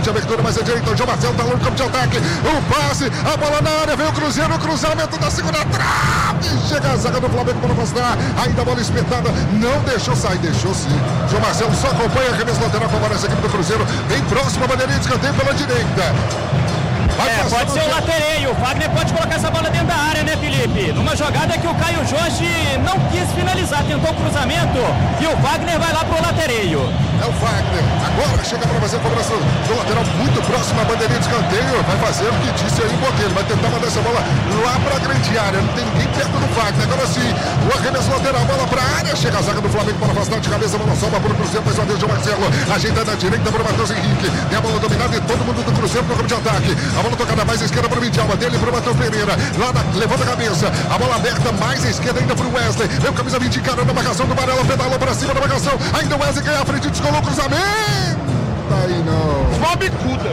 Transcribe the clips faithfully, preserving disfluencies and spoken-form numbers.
frente, abertura mais à direita, o João Marcelo tá lá no campo de ataque, o passe, a bola na área, vem o Cruzeiro, o cruzamento da segunda trave, chega a zaga do Flamengo para afastar, ainda a bola espetada, não deixou sair, deixou sim, João Marcelo só acompanha a arremesso lateral, favorece a equipe do Cruzeiro, bem próximo a bandeirinha de escanteio pela direita. Vai é, pode ser o latereio, o Wagner pode colocar essa bola dentro da área, né, Felipe? Numa jogada que o Caio Jorge não quis finalizar, tentou o cruzamento e o Wagner vai lá pro latereio. É o Wagner, agora chega para fazer a cobrança do lateral muito próximo à bandeirinha de escanteio, vai fazer o que disse aí o Botelho, vai tentar mandar essa bola lá para a grande área, não tem ninguém perto do Wagner, agora sim, o arremesso lateral, bola para a área, chega a zaga do Flamengo para afastar de cabeça, a bola sobra para o Cruzeiro, mais uma vez o Marcelo, ajeita na direita para o Matheus Henrique, tem a bola dominada e todo mundo do Cruzeiro no campo de ataque, a bola tocada mais à esquerda para o Midjalma, dele para o Matheus Pereira, lá na, levanta a cabeça, a bola aberta mais à esquerda ainda para o Wesley, vem o camisa vinte cara na marcação do Varela, pedalou para cima da marcação, ainda o Wesley ganha a frente, descolou o cruzamento. Tá aí não. Foi uma bicuda.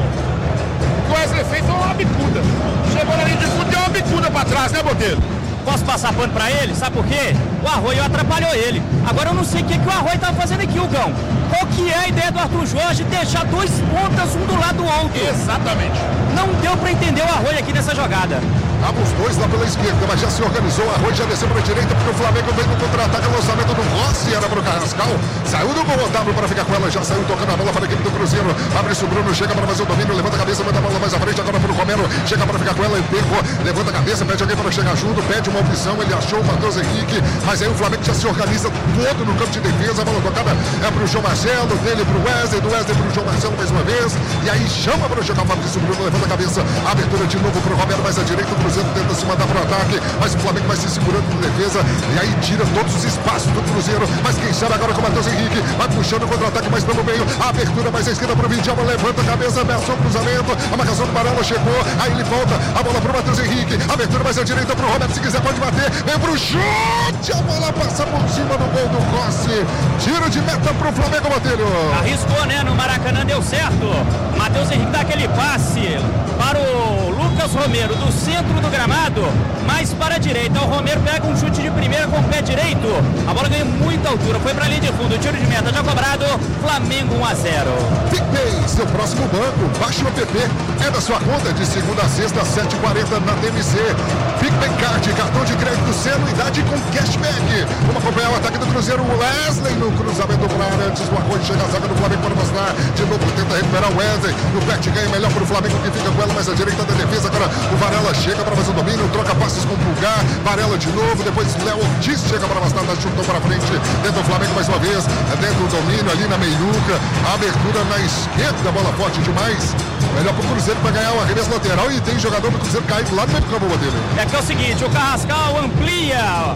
O que o Wesley fez foi uma bicuda. Chegou na linha de fundo e deu uma bicuda pra trás, né, Botelho? Posso passar pano pra ele? Sabe por quê? O Arroio atrapalhou ele. Agora eu não sei o que, que o Arroio tava fazendo aqui, Hugão. Qual que é a ideia do Arthur Jorge deixar dois pontas um do lado do outro? Exatamente. Não deu pra entender o Arroio aqui nessa jogada. Estavam os dois lá pela esquerda, mas já se organizou. A Arroio já desceu para a direita, porque o Flamengo veio no contra-ataque. O lançamento do Rossi era para o Carrascal. Saiu do gol, Otávio para ficar com ela. Já saiu tocando a bola para a equipe do Cruzeiro. Abre-se o Bruno, chega para fazer o domínio. Levanta a cabeça, manda a bola mais à frente. Agora para o Romero. Chega para ficar com ela. Emperro, levanta a cabeça, pede alguém para chegar junto. Pede uma opção. Ele achou o Matheus Henrique. Mas aí o Flamengo já se organiza todo no campo de defesa. A bola tocada é para o João Marcelo. Dele para o Wesley. Do Wesley para o João Marcelo mais uma vez. E aí chama para jogar o Fabrício Bruno. Levanta a cabeça. Abertura de novo para o Romero mais à direita. O Cruzeiro tenta se mandar pro ataque, mas o Flamengo vai se segurando na defesa e aí tira todos os espaços do Cruzeiro, mas quem sabe agora com o Matheus Henrique, vai puxando o contra-ataque mais pelo meio, a abertura mais à esquerda pro Midjalma, levanta a cabeça, ameaçou o cruzamento, a marcação do Varela chegou, aí ele volta, a bola pro Matheus Henrique, abertura mais à direita pro Roberto, se quiser pode bater, vem pro chute, a bola passa por cima do gol do Rossi, tiro de meta pro Flamengo, Botelho. Arriscou, né, no Maracanã deu certo, Matheus Henrique dá aquele passe para o Lucas Romero do centro do gramado, mais para a direita, o Romero pega um chute de primeira com o pé direito, a bola ganha muita altura, foi para a linha de fundo, o tiro de meta já cobrado, Flamengo um a zero. PicPay, seu próximo banco, baixe o app, é da sua conta de segunda a sexta, sete e quarenta na D M C. PicPay Card, cartão de crédito sem anuidade com cashback. Vamos acompanhar o ataque do Cruzeiro, o Wesley no cruzamento para área, antes do Arroio, chega a zaga do Flamengo para mostrar, de novo tenta recuperar o Wesley, o Pet ganha melhor para o Flamengo que fica com ela mais à direita da defesa, agora o Varela chega para fazer o domínio, troca passes com o Pulgar, Varela de novo, depois Léo Ortiz chega para bastar, chutou para frente, dentro do Flamengo mais uma vez, dentro do domínio ali na meiuca, a abertura na esquerda, bola forte demais, melhor para o Cruzeiro para ganhar o arremesso lateral e tem jogador do Cruzeiro caído lá no meio do campo dele. É que é o seguinte, o Carrascal amplia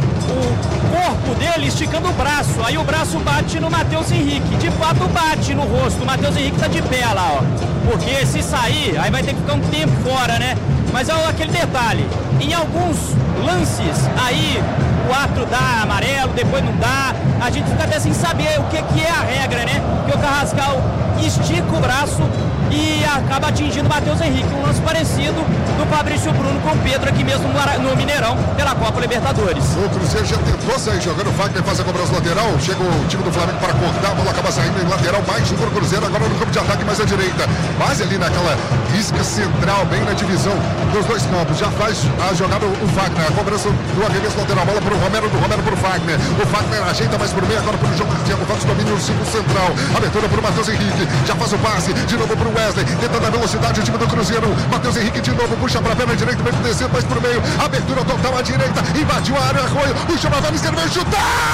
o corpo dele esticando o braço, aí o braço bate no Matheus Henrique, de fato bate no rosto, o Matheus Henrique tá de pé lá, ó, porque se sair, aí vai ter que ficar um tempo fora, né? Mas é aquele detalhe, em alguns lances, aí o árbitro dá amarelo, depois não dá, a gente fica até sem saber o que, que é a regra, né? Que o Carrascal estica o braço e acaba atingindo o Matheus Henrique, um lance parecido do Fabrício Bruno com o Pedro aqui mesmo no Mineirão, pela Copa Libertadores. O Cruzeiro já tentou sair jogando, o Wagner faz a cobrança lateral, chega o time do Flamengo para cortar, a bola acaba saindo em lateral, mais um para o Cruzeiro, agora no campo de ataque mais à direita, quase ali naquela isca central, bem na divisão dos dois campos, já faz a jogada o Wagner, a cobrança do arremesso lateral, bola para o Romero, do Romero para o Wagner, o Wagner ajeita mais para o meio, agora para o João Marcelo, faz o domínio no círculo central, abertura para o Matheus Henrique, já faz o passe, de novo para o Wesley, tentando a velocidade, o time do Cruzeiro, Matheus Henrique de novo, puxa para a perna direita, vai descer mais para o meio, abertura total à direita, invadiu a área, Arroio, puxa para a perna esquerda, vai chutar!